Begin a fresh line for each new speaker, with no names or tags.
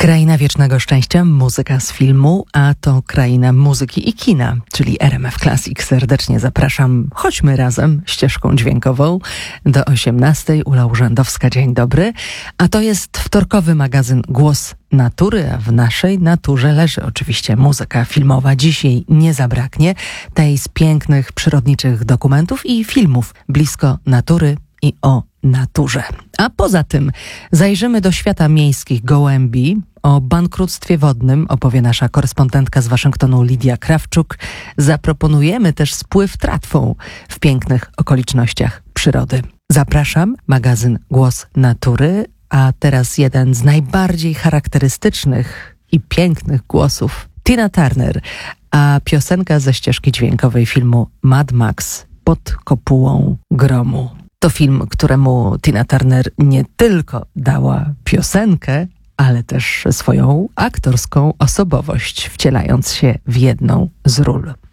Kraina Wiecznego Szczęścia, muzyka z filmu, a to kraina muzyki i kina, czyli RMF Classic. Serdecznie zapraszam. Chodźmy razem ścieżką dźwiękową do 18:00. Ula Urzędowska, dzień dobry. A to jest wtorkowy magazyn Głos Natury, a w naszej naturze leży oczywiście muzyka filmowa. Dzisiaj nie zabraknie tej z pięknych przyrodniczych dokumentów i filmów blisko natury i o naturze. A poza tym zajrzymy do świata miejskich gołębi. O bankructwie wodnym opowie nasza korespondentka z Waszyngtonu Lidia Krawczuk. Zaproponujemy też spływ tratwą w pięknych okolicznościach przyrody. Zapraszam, magazyn Głos Natury, a teraz jeden z najbardziej charakterystycznych i pięknych głosów. Tina Turner, a piosenka ze ścieżki dźwiękowej filmu Mad Max Pod kopułą gromu. To film, któremu Tina Turner nie tylko dała piosenkę, ale też swoją aktorską osobowość, wcielając się w jedną z ról.